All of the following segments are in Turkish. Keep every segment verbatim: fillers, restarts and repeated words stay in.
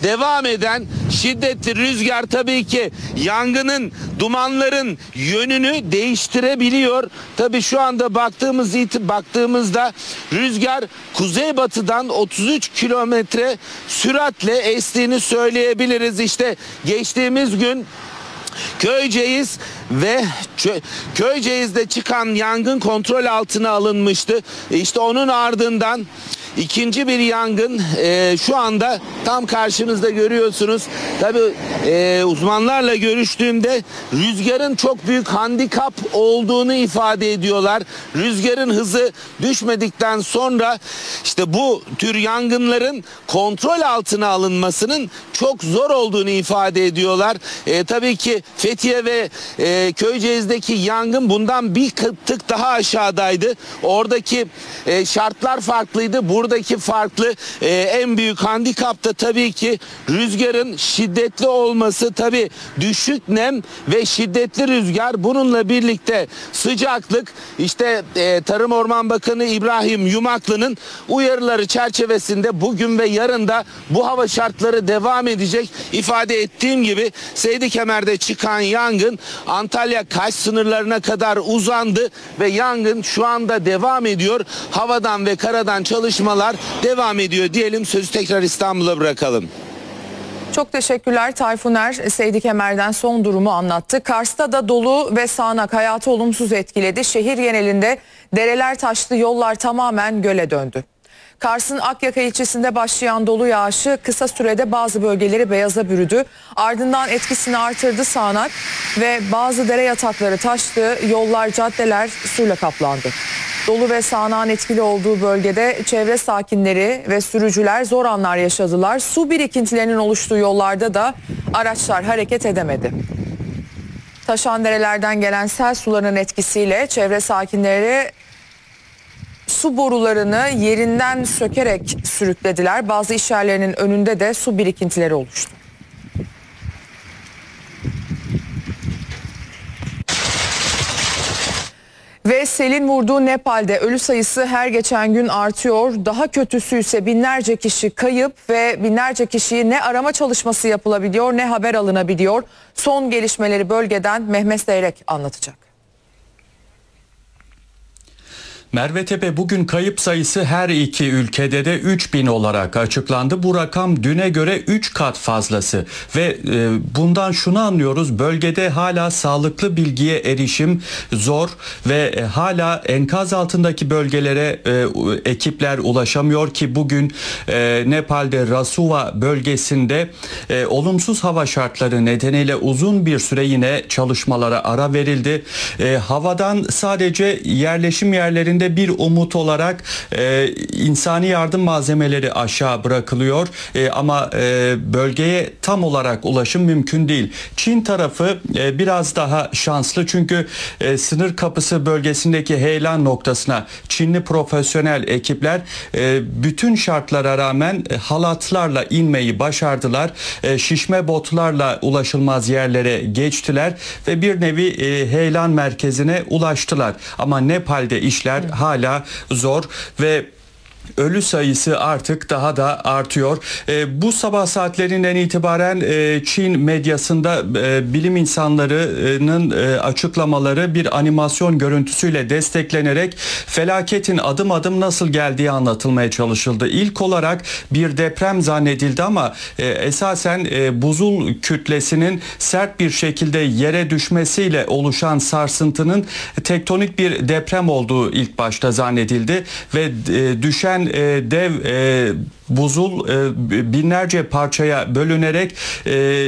devam eden şiddetli rüzgar tabii ki yangının, dumanların yönünü değiştirebiliyor. Tabii şu anda baktığımız baktığımızda rüzgar kuzeybatıdan otuz üç kilometre süratle estiğini söyleyebiliriz. İşte geçtiğimiz gün Köyceğiz ve Köyceğiz'de çıkan yangın kontrol altına alınmıştı. İşte onun ardından ikinci bir yangın e, şu anda tam karşınızda görüyorsunuz. Tabii e, uzmanlarla görüştüğümde rüzgarın çok büyük handikap olduğunu ifade ediyorlar. Rüzgarın hızı düşmedikten sonra işte bu tür yangınların kontrol altına alınmasının çok zor olduğunu ifade ediyorlar. E, tabii ki Fethiye ve e, Köyceğiz'deki yangın bundan bir tık daha aşağıdaydı. Oradaki e, şartlar farklıydı. Buradaki farklı. E, en büyük handikap da tabii ki rüzgarın şiddetli olması. Tabii düşük nem ve şiddetli rüzgar, bununla birlikte sıcaklık. İşte e, Tarım Orman Bakanı İbrahim Yumaklı'nın uyarıları çerçevesinde bugün ve yarın da bu hava şartları devam edecek. İfade ettiğim gibi Seydikemer'de çıkan yangın Antalya-Kaş sınırlarına kadar uzandı ve yangın şu anda devam ediyor. Havadan ve karadan çalışmalar devam ediyor diyelim. Sözü tekrar İstanbul'a bırakalım. Çok teşekkürler Tayfuner. Seydikemer'den son durumu anlattı. Kars'ta da dolu ve sağanak hayatı olumsuz etkiledi. Şehir genelinde dereler taştı, yollar tamamen göle döndü. Kars'ın Akyaka ilçesinde başlayan dolu yağışı kısa sürede bazı bölgeleri beyaza bürüdü. Ardından etkisini artırdı sağanak ve bazı dere yatakları taştı, yollar, caddeler suyla kaplandı. Dolu ve sağanağın etkili olduğu bölgede çevre sakinleri ve sürücüler zor anlar yaşadılar. Su birikintilerinin oluştuğu yollarda da araçlar hareket edemedi. Taşan derelerden gelen sel sularının etkisiyle çevre sakinleri su borularını yerinden sökerek sürüklediler. Bazı iş yerlerinin önünde de su birikintileri oluştu. Ve selin vurduğu Nepal'de ölü sayısı her geçen gün artıyor. Daha kötüsü ise binlerce kişi kayıp ve binlerce kişiyi ne arama çalışması yapılabiliyor ne haber alınabiliyor. Son gelişmeleri bölgeden Mehmet Zeyrek anlatacak. Merve Tepe, bugün kayıp sayısı her iki ülkede de üç bin olarak açıklandı. Bu rakam düne göre üç kat fazlası ve e, bundan şunu anlıyoruz: bölgede hala sağlıklı bilgiye erişim zor ve e, hala enkaz altındaki bölgelere e, ekipler ulaşamıyor ki bugün e, Nepal'de Rasuva bölgesinde e, olumsuz hava şartları nedeniyle uzun bir süre yine çalışmalara ara verildi. E, havadan sadece yerleşim yerlerinde bir umut olarak e, insani yardım malzemeleri aşağı bırakılıyor e, ama e, bölgeye tam olarak ulaşım mümkün değil. Çin tarafı e, biraz daha şanslı çünkü e, sınır kapısı bölgesindeki heyelan noktasına Çinli profesyonel ekipler e, bütün şartlara rağmen e, halatlarla inmeyi başardılar. E, şişme botlarla ulaşılmaz yerlere geçtiler ve bir nevi e, heyelan merkezine ulaştılar. Ama Nepal'de işler hala zor ve ölü sayısı artık daha da artıyor. E, bu sabah saatlerinden itibaren e, Çin medyasında e, bilim insanlarının e, açıklamaları bir animasyon görüntüsüyle desteklenerek felaketin adım adım nasıl geldiği anlatılmaya çalışıldı. İlk olarak bir deprem zannedildi ama e, esasen e, buzul kütlesinin sert bir şekilde yere düşmesiyle oluşan sarsıntının tektonik bir deprem olduğu ilk başta zannedildi ve e, düşen dev e, buzul e, binlerce parçaya bölünerek e,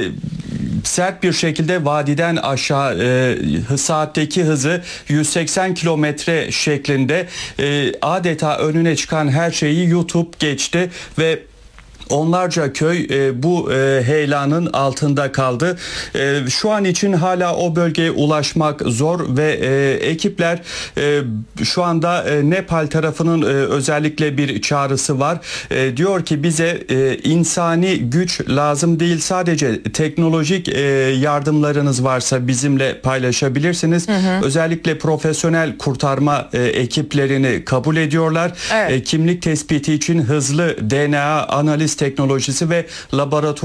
sert bir şekilde vadiden aşağı e, saatteki hızı yüz seksen kilometre şeklinde e, adeta önüne çıkan her şeyi yutup geçti ve onlarca köy e, bu e, heyelanın altında kaldı. E, şu an için hala o bölgeye ulaşmak zor ve e, ekipler e, şu anda e, Nepal tarafının e, özellikle bir çağrısı var. E, diyor ki bize e, insani güç lazım değil, sadece teknolojik e, yardımlarınız varsa bizimle paylaşabilirsiniz. Hı hı. Özellikle profesyonel kurtarma e, ekiplerini kabul ediyorlar. Evet. E, kimlik tespiti için hızlı D N A analiz teknolojisi ve laboratuvar